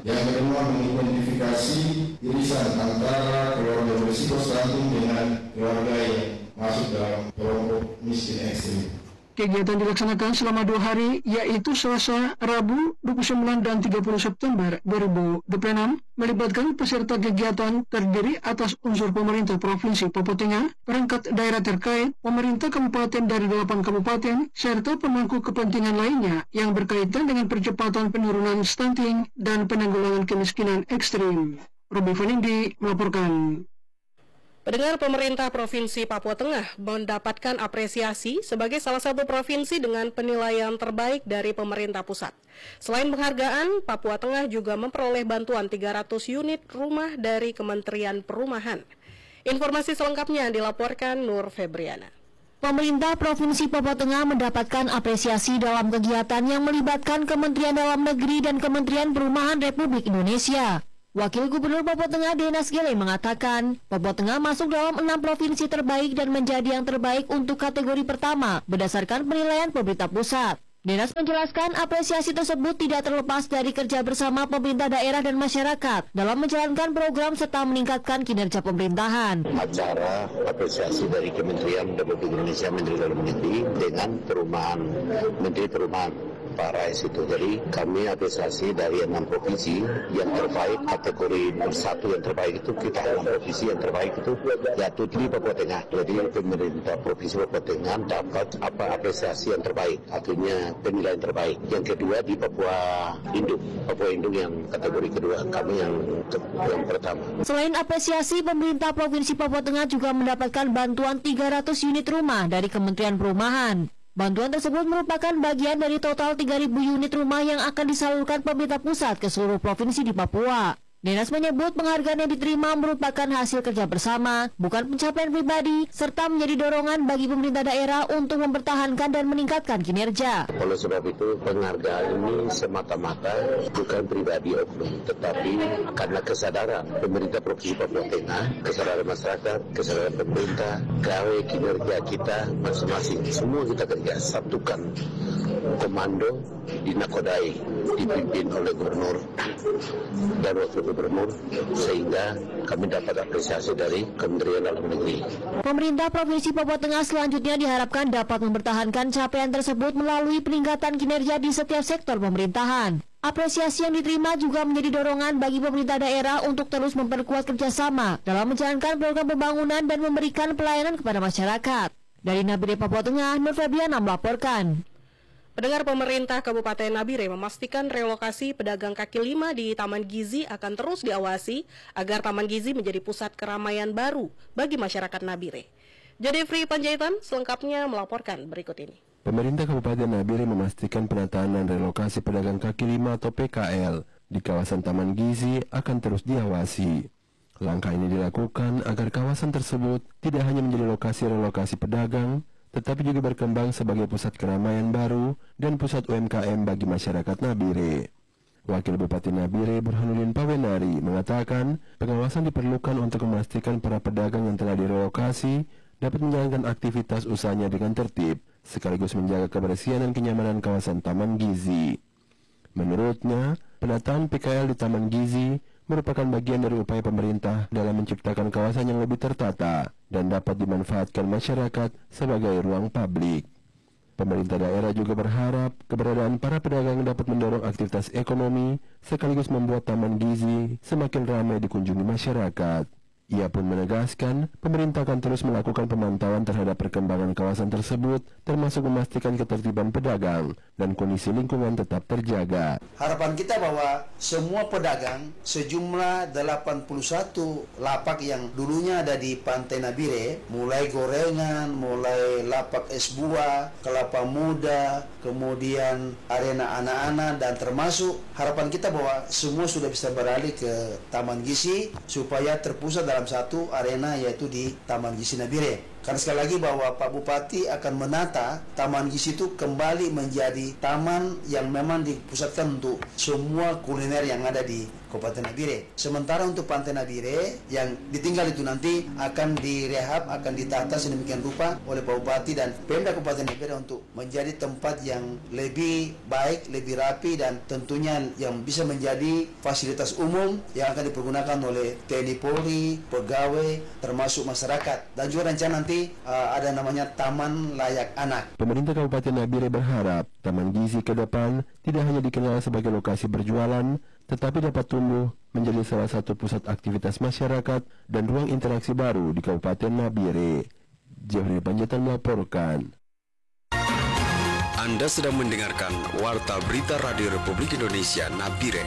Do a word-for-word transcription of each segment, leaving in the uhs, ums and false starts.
Yang kedua, mengidentifikasi irisan antara keluarga berisiko stunting dengan keluarga yang masuk dalam kelompok miskin ekstrim. Kegiatan dilaksanakan selama dua hari, yaitu Selasa, Rabu, dua puluh sembilan dan tiga puluh September dua ribu dua puluh enam, melibatkan peserta kegiatan terdiri atas unsur pemerintah Provinsi Papua Tengah, perangkat daerah terkait, pemerintah kabupaten dari delapan kabupaten, serta pemangku kepentingan lainnya yang berkaitan dengan percepatan penurunan stunting dan penanggulangan kemiskinan ekstrim. Robi Vanindi melaporkan. Pendengar, pemerintah Provinsi Papua Tengah mendapatkan apresiasi sebagai salah satu provinsi dengan penilaian terbaik dari pemerintah pusat. Selain penghargaan, Papua Tengah juga memperoleh bantuan tiga ratus unit rumah dari Kementerian Perumahan. Informasi selengkapnya dilaporkan Nur Febriana. Pemerintah Provinsi Papua Tengah mendapatkan apresiasi dalam kegiatan yang melibatkan Kementerian Dalam Negeri dan Kementerian Perumahan Republik Indonesia. Wakil Gubernur Papua Tengah Denas Gele mengatakan, Papua Tengah masuk dalam enam provinsi terbaik dan menjadi yang terbaik untuk kategori pertama berdasarkan penilaian pemerintah pusat. Denas menjelaskan apresiasi tersebut tidak terlepas dari kerja bersama pemerintah daerah dan masyarakat dalam menjalankan program serta meningkatkan kinerja pemerintahan. Acara apresiasi dari Kementerian Dalam Negeri Indonesia, Menteri Dalam Negeri dengan perumahan, Menteri Perumahan Pak Rais itu. Jadi kami apresiasi dari enam provinsi yang terbaik, kategori nomor satu yang terbaik itu kita enam provinsi yang terbaik itu yaitu di Papua Tengah. Jadi pemerintah Provinsi Papua Tengah dapat apa apresiasi yang terbaik, artinya penilaian terbaik. Yang kedua di Papua Induk, Papua Induk yang kategori kedua, kami yang yang pertama. Selain apresiasi, pemerintah Provinsi Papua Tengah juga mendapatkan bantuan tiga ratus unit rumah dari Kementerian Perumahan. Bantuan tersebut merupakan bagian dari total tiga ribu unit rumah yang akan disalurkan pemerintah pusat ke seluruh provinsi di Papua. Denas menyebut penghargaan yang diterima merupakan hasil kerja bersama, bukan pencapaian pribadi, serta menjadi dorongan bagi pemerintah daerah untuk mempertahankan dan meningkatkan kinerja. Oleh sebab itu, penghargaan ini semata-mata bukan pribadi oknum, tetapi karena kesadaran pemerintah Provinsi Papua Tengah, kesadaran masyarakat, kesadaran pemerintah, gawe kinerja kita masing-masing. Semua kita kerja, satukan komando di Nakodai, dipimpin oleh Gubernur dan Wakil Gubernur, sehingga kami dapat apresiasi dari Kementerian Dalam Negeri. Pemerintah Provinsi Papua Tengah selanjutnya diharapkan dapat mempertahankan capaian tersebut melalui peningkatan kinerja di setiap sektor pemerintahan. Apresiasi yang diterima juga menjadi dorongan bagi pemerintah daerah untuk terus memperkuat kerjasama dalam menjalankan program pembangunan dan memberikan pelayanan kepada masyarakat. Dari Nabire Papua Tengah, Nur Febriana melaporkan. Pendengar, pemerintah Kabupaten Nabire memastikan relokasi pedagang kaki lima di Taman Gizi akan terus diawasi agar Taman Gizi menjadi pusat keramaian baru bagi masyarakat Nabire. Jodefri Panjaitan selengkapnya melaporkan berikut ini. Pemerintah Kabupaten Nabire memastikan penataan dan relokasi pedagang kaki lima atau P K L di kawasan Taman Gizi akan terus diawasi. Langkah ini dilakukan agar kawasan tersebut tidak hanya menjadi lokasi relokasi pedagang, tetapi juga berkembang sebagai pusat keramaian baru dan pusat U M K M bagi masyarakat Nabire. Wakil Bupati Nabire Burhanuddin Pawenari mengatakan pengawasan diperlukan untuk memastikan para pedagang yang telah direlokasi dapat menjalankan aktivitas usahanya dengan tertib, sekaligus menjaga kebersihan dan kenyamanan kawasan Taman Gizi. Menurutnya, penataan P K L di Taman Gizi merupakan bagian dari upaya pemerintah dalam menciptakan kawasan yang lebih tertata dan dapat dimanfaatkan masyarakat sebagai ruang publik. Pemerintah daerah juga berharap keberadaan para pedagang dapat mendorong aktivitas ekonomi sekaligus membuat Taman Gizi semakin ramai dikunjungi masyarakat. Ia pun menegaskan pemerintah akan terus melakukan pemantauan terhadap perkembangan kawasan tersebut, termasuk memastikan ketertiban pedagang dan kondisi lingkungan tetap terjaga. Harapan kita bahwa semua pedagang sejumlah delapan puluh satu lapak yang dulunya ada di Pantai Nabire, mulai gorengan, mulai lapak es buah, kelapa muda, kemudian arena anak-anak, dan termasuk harapan kita bahwa semua sudah bisa beralih ke Taman Gizi supaya terpusat dalam satu arena, yaitu di Taman Gizi Nabire. Karena sekali lagi bahwa Pak Bupati akan menata Taman Gizi itu kembali menjadi taman yang memang dipusatkan untuk semua kuliner yang ada di Kabupaten Nabire. Sementara untuk Pantai Nabire yang ditinggal itu nanti akan direhab, akan ditata sedemikian rupa oleh Pak Bupati dan Pemda Kabupaten Nabire untuk menjadi tempat yang lebih baik, lebih rapi dan tentunya yang bisa menjadi fasilitas umum yang akan dipergunakan oleh T N I Polri, pegawai, termasuk masyarakat. Dan juga rencana nanti uh, ada namanya Taman Layak Anak. Pemerintah Kabupaten Nabire berharap Taman Gizi ke depan tidak hanya dikenal sebagai lokasi berjualan, tetapi dapat tumbuh menjadi salah satu pusat aktivitas masyarakat dan ruang interaksi baru di Kabupaten Nabire. Jeffrey Panjaitan melaporkan. Anda sedang mendengarkan Warta Berita Radio Republik Indonesia Nabire.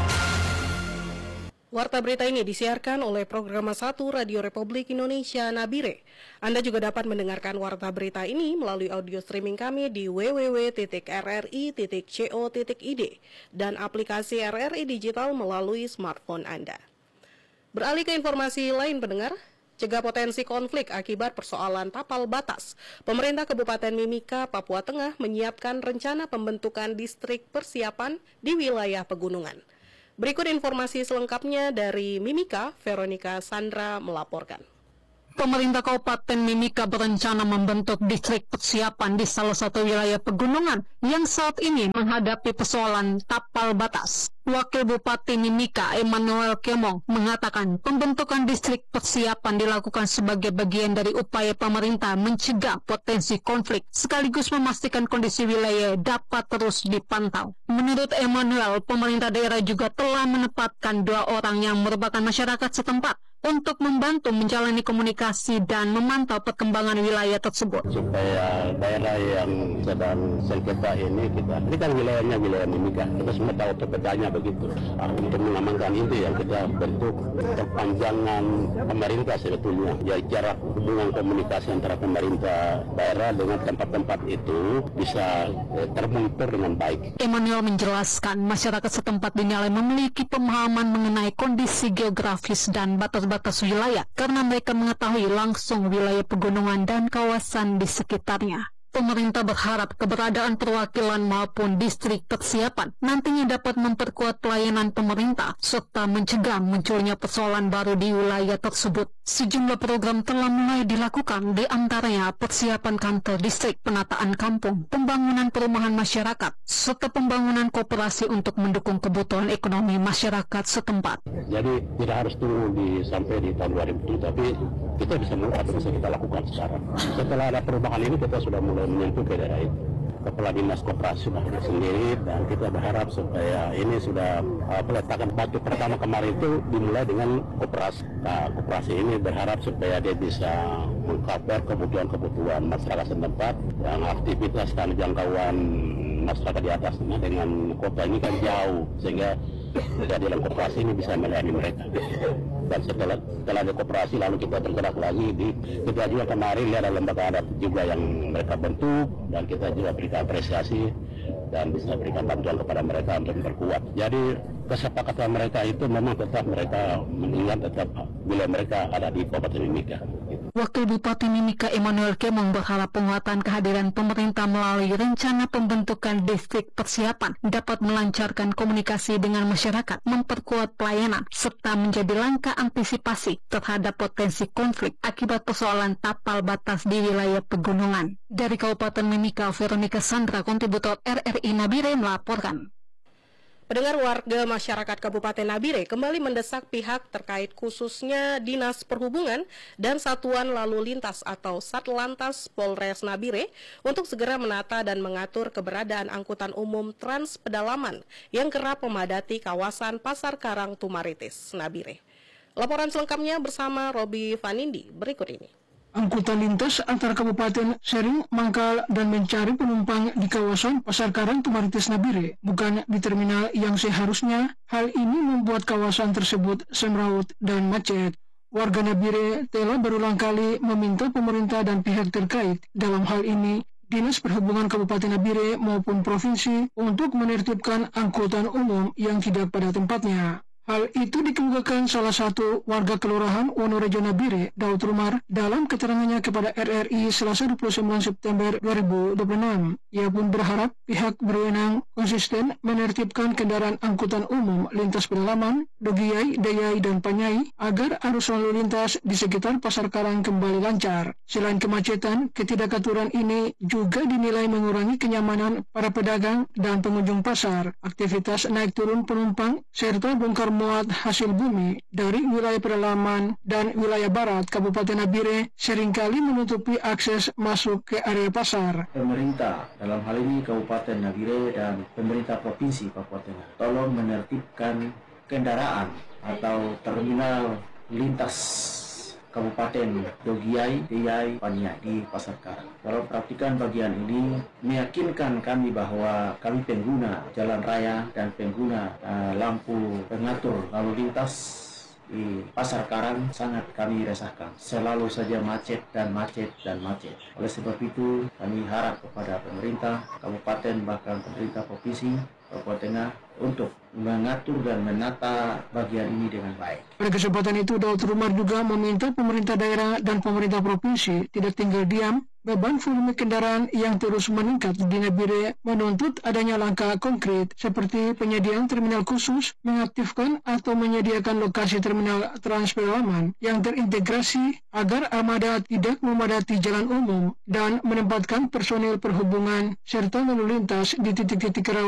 Warta berita ini disiarkan oleh Program satu Radio Republik Indonesia Nabire. Anda juga dapat mendengarkan warta berita ini melalui audio streaming kami di w w w titik r r i titik co titik i d dan aplikasi R R I Digital melalui smartphone Anda. Beralih ke informasi lain pendengar, cegah potensi konflik akibat persoalan tapal batas. Pemerintah Kabupaten Mimika, Papua Tengah menyiapkan rencana pembentukan distrik persiapan di wilayah pegunungan. Berikut informasi selengkapnya dari Mimika, Veronica Sandra melaporkan. Pemerintah Kabupaten Mimika berencana membentuk distrik persiapan di salah satu wilayah pegunungan yang saat ini menghadapi persoalan tapal batas. Wakil Bupati Mimika, Emmanuel Kemong, mengatakan pembentukan distrik persiapan dilakukan sebagai bagian dari upaya pemerintah mencegah potensi konflik, sekaligus memastikan kondisi wilayah dapat terus dipantau. Menurut Emmanuel, pemerintah daerah juga telah menempatkan dua orang yang merupakan masyarakat setempat untuk membantu menjalani komunikasi dan memantau perkembangan wilayah tersebut. Supaya daerah yang sedang sengketa ini, kita, ini kan wilayahnya wilayah Mimika, kita semua tahu petanya begitu. Nah, untuk mengamankan itu yang kita bentuk perpanjangan pemerintah sebetulnya. Ya, jarak hubungan komunikasi antara pemerintah daerah dengan tempat-tempat itu bisa eh, terbentur dengan baik. Emmanuel menjelaskan masyarakat setempat dinilai memiliki pemahaman mengenai kondisi geografis dan batas-batas batas wilayah karena mereka mengetahui langsung wilayah pegunungan dan kawasan di sekitarnya. Pemerintah berharap keberadaan perwakilan maupun distrik persiapan nantinya dapat memperkuat pelayanan pemerintah serta mencegah munculnya persoalan baru di wilayah tersebut. Sejumlah program telah mulai dilakukan, di antaranya persiapan kantor distrik, penataan kampung, pembangunan perumahan masyarakat, serta pembangunan koperasi untuk mendukung kebutuhan ekonomi masyarakat setempat. Jadi tidak harus tunggu di, sampai di tahun dua ribu tujuh, tapi kita bisa mulai, bisa kita lakukan sekarang. Setelah ada perubahan ini, kita sudah mulai menyentuh ke daerah itu. Kepala Dinas Koperasi sudah sendiri dan kita berharap supaya ini sudah uh, peletakan batu pertama kemarin itu dimulai dengan koperasi. Nah, koperasi ini berharap supaya dia bisa mengcover kebutuhan-kebutuhan masyarakat setempat yang aktivitas dan jangkauan masyarakat di atasnya dengan kota ini kan jauh, sehingga kehadiran koperasi ini bisa melayani mereka. Dan setelah setelah ada koperasi lalu kita bergerak lagi di kita juga kemarin ada lembaga adat juga yang mereka bentuk dan kita juga berikan apresiasi dan bisa berikan bantuan kepada mereka untuk memperkuat. Jadi kesepakatan mereka itu memang tetap mereka mengingat tetap wilayah mereka ada di Kabupaten Mimika. Wakil Bupati Mimika Emmanuel Kemong berharap penguatan kehadiran pemerintah melalui rencana pembentukan distrik persiapan dapat melancarkan komunikasi dengan masyarakat, memperkuat pelayanan, serta menjadi langkah antisipasi terhadap potensi konflik akibat persoalan tapal batas di wilayah pegunungan. Dari Kabupaten Mimika, Veronica Sandra, kontributor R R I Nabire melaporkan. Pendengar, warga masyarakat Kabupaten Nabire kembali mendesak pihak terkait khususnya Dinas Perhubungan dan Satuan Lalu Lintas atau Satlantas Polres Nabire untuk segera menata dan mengatur keberadaan angkutan umum trans pedalaman yang kerap memadati kawasan Pasar Karang Tumaritis, Nabire. Laporan selengkapnya bersama Robi Vanindi berikut ini. Angkutan lintas antar kabupaten sering mangkal dan mencari penumpang di kawasan Pasar Karang Tumaritis Nabire, bukan di terminal yang seharusnya. Hal ini membuat kawasan tersebut semrawut dan macet. Warga Nabire telah berulang kali meminta pemerintah dan pihak terkait, dalam hal ini Dinas Perhubungan Kabupaten Nabire maupun Provinsi, untuk menertibkan angkutan umum yang tidak pada tempatnya. Hal itu dikemukakan salah satu warga Kelurahan Wonorejo Nabire, Daud Rumar, dalam keterangannya kepada R R I Selasa dua puluh sembilan September dua ribu dua puluh enam. Ia pun berharap pihak berwenang konsisten menertibkan kendaraan angkutan umum lintas pedalaman, Dogiyai, Dayai, dan Panyai agar arus lalu lintas di sekitar Pasar Karang kembali lancar. Selain kemacetan, ketidakaturan ini juga dinilai mengurangi kenyamanan para pedagang dan pengunjung pasar. Aktivitas naik turun penumpang serta bongkar muat hasil bumi dari wilayah pedalaman dan wilayah barat Kabupaten Nabire seringkali menutupi akses masuk ke area pasar. Pemerintah, dalam hal ini Kabupaten Nabire dan pemerintah Provinsi Papua Tengah, tolong menertibkan kendaraan atau terminal lintas Kabupaten Dogiyai, Dayai, Panyai di Pasar Karang. Kalau perhatikan bagian ini, meyakinkan kami bahwa kami pengguna jalan raya dan pengguna uh, lampu pengatur lalu lintas di Pasar Karang sangat kami resahkan. Selalu saja macet dan macet dan macet. Oleh sebab itu, kami harap kepada pemerintah kabupaten bahkan pemerintah provinsi Papua Tengah untuk mengatur dan menata bagian ini dengan baik. Pada kesempatan itu, Daud Rumar juga meminta pemerintah daerah dan pemerintah provinsi tidak tinggal diam. Beban volume kendaraan yang terus meningkat di Nabire menuntut adanya langkah konkret seperti penyediaan terminal khusus, mengaktifkan atau menyediakan lokasi terminal transpedalaman yang terintegrasi agar armada tidak memadati jalan umum dan menempatkan personil perhubungan serta lalu lintas di titik-titik rawan